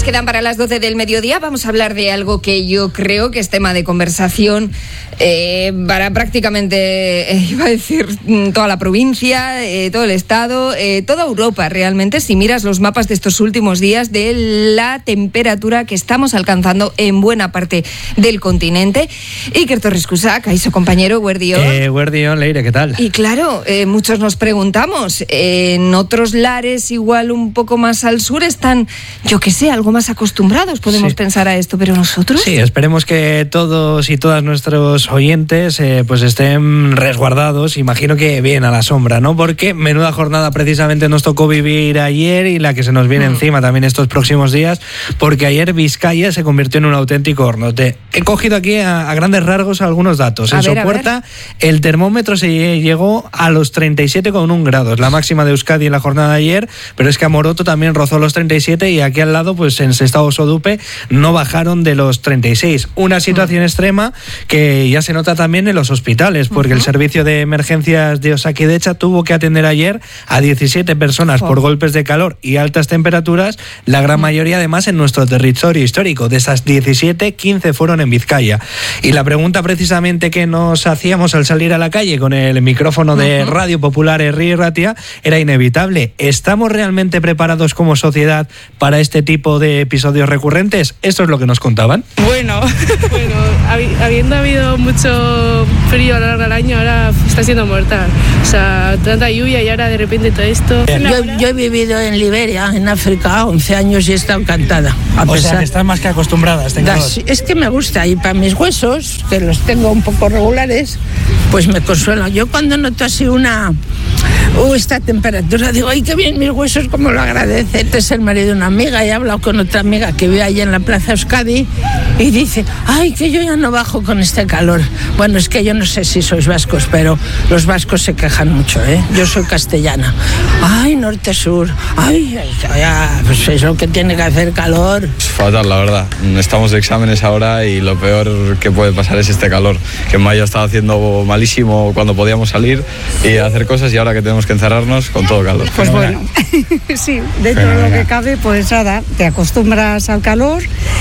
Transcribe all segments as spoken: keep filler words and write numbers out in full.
quedan para las doce del mediodía. Vamos a hablar de algo que yo creo que es tema de conversación eh, para prácticamente, eh, iba a decir, toda la provincia, eh, todo el estado, eh, toda Europa realmente, si miras los mapas de estos últimos días de la temperatura que estamos alcanzando en buena parte del continente. Iker Torrescusa, Kaixo compañero, Guardión. Eh, Guardión, Leire, ¿qué tal? Y claro, eh, muchos nos preguntamos, eh, en otros lares igual un poco más al sur están, yo qué sé, algo más acostumbrados, podemos sí. pensar a esto, pero nosotros... Sí, esperemos que todos y todas nuestros oyentes eh, pues estén resguardados, imagino que bien a la sombra, ¿no? Porque menuda jornada precisamente nos tocó vivir ayer y la que se nos viene mm. encima también estos próximos días, porque ayer Vizcaya se convirtió en un auténtico horno. Te he cogido aquí a, a grandes rasgos algunos datos. En Sopuerta el termómetro se llegó a los treinta y siete coma uno grados, la máxima de Euskadi en la jornada de ayer, pero es que Amoroto también rozó los treinta y siete y aquí al lado, pues en Sestao Sodupe, no bajaron de los treinta y seis. Una situación uh-huh. extrema que ya se nota también en los hospitales, porque uh-huh. el servicio de emergencias de Osakidecha tuvo que atender ayer a diecisiete personas uh-huh. por golpes de calor y altas temperaturas, la gran uh-huh. mayoría además en nuestro territorio histórico. De esas diecisiete, quince fueron en Vizcaya. Y la pregunta precisamente que nos hacíamos al salir a la calle con el micrófono de uh-huh. Radio Popular Herri y Ratia era inevitable. ¿Estamos realmente preparados como sociedad para este tipo de episodios recurrentes? Esto es lo que nos contaban. Bueno, bueno, habiendo habido mucho frío a lo largo del año, ahora está siendo mortal. O sea, tanta lluvia y ahora de repente todo esto. Yo, yo he vivido en Liberia, en África, once años y he estado encantada. A o pesar... sea, que estás más que acostumbrada a este calor. Es que me gusta, y para mis huesos, que los tengo un poco regulares, pues me consuelo. Yo cuando noto así una... Uh, esta temperatura, digo, ay, qué bien mis huesos, como lo agradece. Este es el marido de una amiga y he hablado con otra amiga que vive allí en la Plaza Euskadi y dice, ay, que yo ya no bajo con este calor. Bueno, es que yo no sé si sois vascos, pero los vascos se quejan mucho, ¿eh? Yo soy castellana. Ay, norte-sur, ay, ay, ay, pues es lo que tiene que hacer calor. Fatal, la verdad. Estamos de exámenes ahora y lo peor que puede pasar es este calor, que en mayo estaba haciendo malísimo cuando podíamos salir y hacer cosas y ahora que tenemos que encerrarnos con todo calor. Pues bueno, sí, dentro de lo que cabe, pues nada, te acostumbras al calor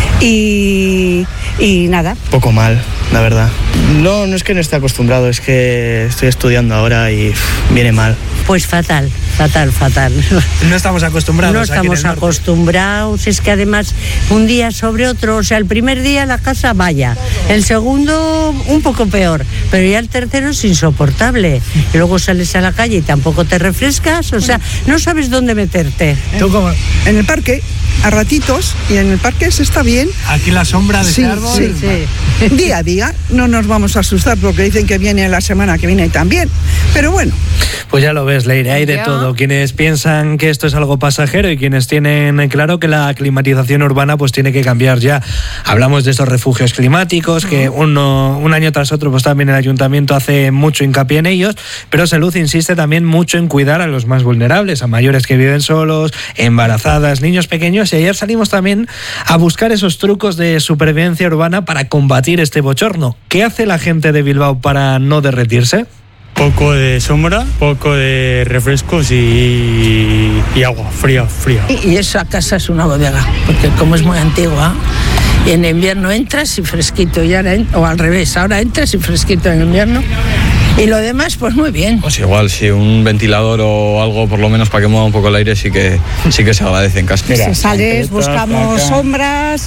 y, y nada. Poco mal, la verdad. No, no es que no esté acostumbrado, es que estoy estudiando ahora y uf, viene mal. Pues fatal, fatal, fatal. No estamos acostumbrados. No estamos acostumbrados, es que además un día sobre otro, o sea, el primer día la casa vaya, el segundo un poco peor, pero ya el tercero es insoportable. Y luego sales a la calle y tampoco te refrescas, o sea, no sabes dónde meterte. ¿Tú cómo? En el parque, a ratitos, y en el parque se está bien. Aquí la sombra de sí, este árbol. Sí, sí. Día a día, no nos vamos a asustar porque dicen que viene la semana que viene también, pero bueno. Pues ya lo ves, Leire, hay de todo. Quienes piensan que esto es algo pasajero y quienes tienen claro que la climatización urbana pues tiene que cambiar ya. Hablamos de estos refugios climáticos, que uno, un año tras otro pues también el ayuntamiento hace mucho hincapié en ellos, pero Salud insiste también mucho en cuidar a los más vulnerables, a mayores que viven solos, embarazadas, niños pequeños, y ayer salimos también a buscar esos trucos de supervivencia urbana para combatir este bochorno. ¿Qué hace la gente de Bilbao para no derretirse? Poco de sombra, poco de refrescos y, y agua fría, fría. Y, y esa casa es una bodega, porque como es muy antigua, y en invierno entras y fresquito, y ahora, o al revés, ahora entras y fresquito en invierno. Y lo demás, pues muy bien. Pues igual, si un ventilador o algo, por lo menos para que mueva un poco el aire, sí que, sí que se agradece en casa. Si sales, buscamos sombras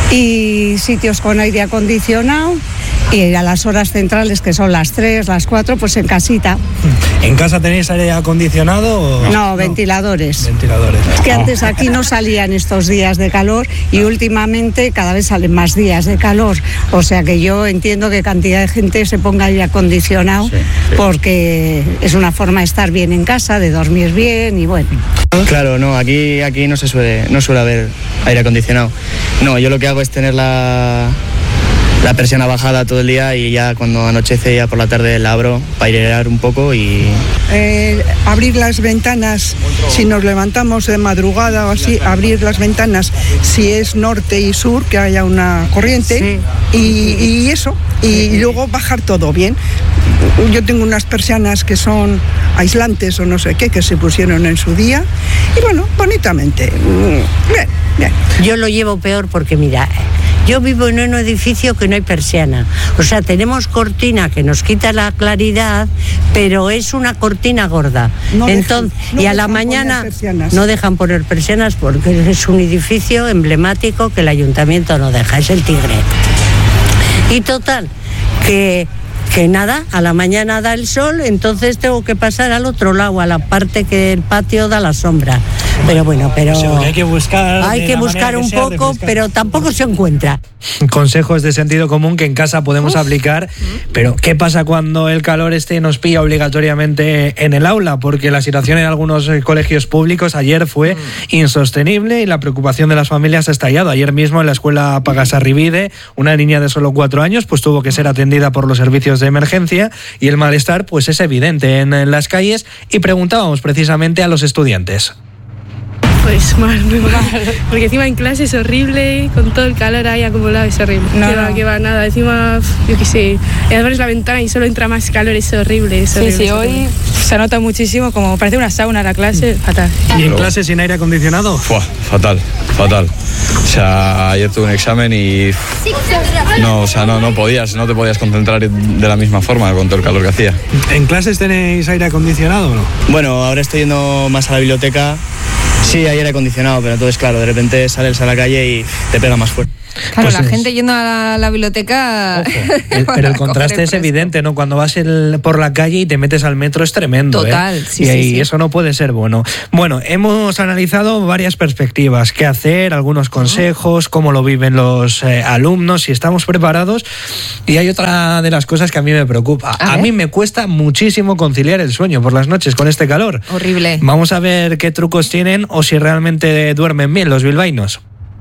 y sitios con aire acondicionado, y a las horas centrales, que son las tres, las cuatro, pues en casita. ¿En casa tenéis aire acondicionado? O... No, no, ventiladores. Ventiladores. Es que antes aquí no salían estos días de calor y últimamente cada vez salen más días de calor. O sea que yo entiendo que cantidad de gente se ponga aire acondicionado, sí, sí. Porque es una forma de estar bien en casa, de dormir bien y bueno. Claro, no, aquí, aquí no se suele, no suele haber aire acondicionado. No, yo lo que hago es tener la... la persiana bajada todo el día y ya cuando anochece ya por la tarde la abro para airear un poco y... Eh, abrir las ventanas, si nos levantamos de madrugada o así, abrir las ventanas si es norte y sur, que haya una corriente, sí. y, y eso, y luego bajar todo bien. Yo tengo unas persianas que son aislantes o no sé qué, que se pusieron en su día, y bueno, bonitamente, bien. Bien. Yo lo llevo peor porque, mira, yo vivo en un edificio que no hay persiana. O sea, tenemos cortina que nos quita la claridad, pero es una cortina gorda. No Entonces, dejan, no y a la dejan mañana poner persianas. no dejan poner persianas porque es un edificio emblemático que el ayuntamiento no deja, es el Tigre. Y total, que... que nada, a la mañana da el sol, entonces tengo que pasar al otro lado, a la parte que el patio da la sombra. Pero bueno, pero hay que buscar, hay que buscar un poco, pero tampoco se encuentra. Consejos de sentido común que en casa podemos Uf. aplicar, pero ¿qué pasa cuando el calor este nos pilla obligatoriamente en el aula? Porque la situación en algunos colegios públicos ayer fue insostenible y la preocupación de las familias ha estallado. Ayer mismo en la escuela Pagasarribide, una niña de solo cuatro años pues tuvo que ser atendida por los servicios de emergencia y el malestar pues es evidente en, en las calles, y preguntábamos precisamente a los estudiantes. Pues mal, muy mal, porque encima en clase es horrible, con todo el calor ahí acumulado es horrible. No, que va, no. que va, nada, encima, yo qué sé, y abres la ventana y solo entra más calor, es horrible. Es horrible sí, sí, es hoy horrible. Se nota muchísimo, como parece una sauna la clase, fatal. ¿Y en clase sin aire acondicionado? Fua, fatal, fatal. O sea, ayer tuve un examen y no, o sea, no, no podías, no te podías concentrar de la misma forma con todo el calor que hacía. ¿En clases tenéis aire acondicionado o no? Bueno, ahora estoy yendo más a la biblioteca. Sí, hay aire acondicionado, pero entonces, claro, de repente sales a la calle y te pega más fuerte. Claro, Pues la es- gente yendo a la, la biblioteca... El- pero el contraste es evidente, ¿no? Cuando vas el- por la calle y te metes al metro es tremendo. Total, ¿eh? sí, y sí, ahí sí. eso no puede ser bueno. Bueno, hemos analizado varias perspectivas, qué hacer, algunos consejos, cómo lo viven los eh, alumnos, si estamos preparados. Y hay otra de las cosas que a mí me preocupa. A A, ver. mí me cuesta muchísimo conciliar el sueño por las noches con este calor. Horrible. Vamos a ver qué trucos tienen o si realmente duermen bien los bilbaínos.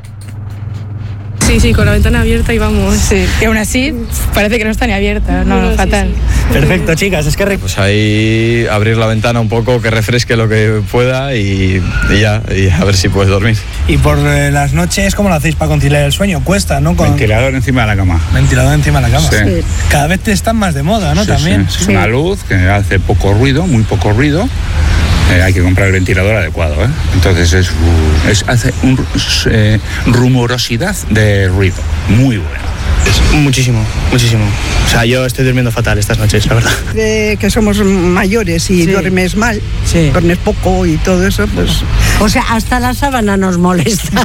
Sí, sí, con la ventana abierta y vamos. Sí, y aún así parece que no está ni abierta, no, no, sí, fatal. sí. Perfecto, chicas, es que re- Pues ahí abrir la ventana un poco, que refresque lo que pueda y, y ya, y a ver si puedes dormir. Y por eh, las noches, ¿cómo lo hacéis para conciliar el sueño? Cuesta, ¿no? Con Ventilador encima de la cama. ventilador encima de la cama. Sí. Sí. Cada vez te están más de moda, ¿no? Sí, También. sí. Es una luz que hace poco ruido, muy poco ruido. Eh, hay que comprar el ventilador adecuado, ¿eh? Entonces es, uh, es hace un, eh, rumorosidad de ruido muy buena. Muchísimo, muchísimo. O sea, yo estoy durmiendo fatal estas noches, la verdad. De que somos mayores y Sí. duermes mal, Sí. duermes poco y todo eso, pues... O sea, hasta la sábana nos molesta.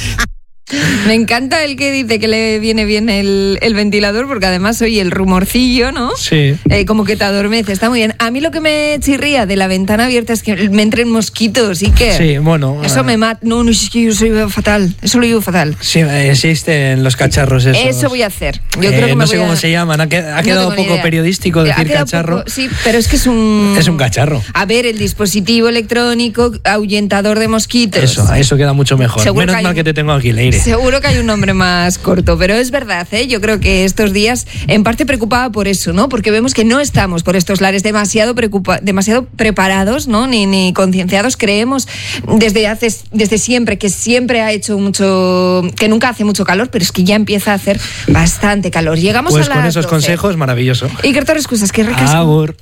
Me encanta el que dice que le viene bien el, el ventilador, porque además oye el rumorcillo, ¿no? Sí. Eh, como que te adormece, está muy bien. A mí lo que me chirría de la ventana abierta es que me entren mosquitos y que... Sí, bueno. Eso eh, me mata. No, no, es que yo soy fatal. Eso lo llevo fatal. Sí, existen los cacharros esos. Eso voy a hacer. Yo Eh, creo que me no sé voy cómo a... se llaman. Ha, qued- ha No quedado tengo ni poco idea. periodístico Ha decir quedado cacharro. poco- sí, pero es que es un... Es un cacharro. A ver, el dispositivo electrónico ahuyentador de mosquitos. Eso, eso queda mucho mejor. Seguro Menos que hay mal un- que te tengo aquí, Leire. Seguro que hay un nombre más corto, pero es verdad, ¿eh? Yo creo que estos días, en parte preocupada por eso, ¿no? Porque vemos que no estamos por estos lares demasiado preocupa demasiado preparados, ¿no? Ni, ni concienciados. Creemos desde hace, desde siempre que siempre ha hecho mucho, que nunca hace mucho calor, pero es que ya empieza a hacer bastante calor. Llegamos Pues a las con esos doce. consejos, maravilloso. Iker Torres, cosas que recasco. Agur.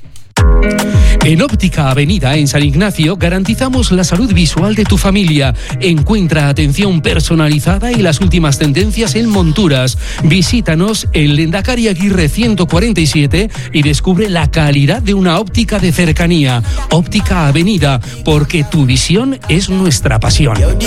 En Óptica Avenida, en San Ignacio, garantizamos la salud visual de tu familia. Encuentra atención personalizada y las últimas tendencias en monturas. Visítanos en Lendakari Aguirre ciento cuarenta y siete y descubre la calidad de una óptica de cercanía. Óptica Avenida, porque tu visión es nuestra pasión.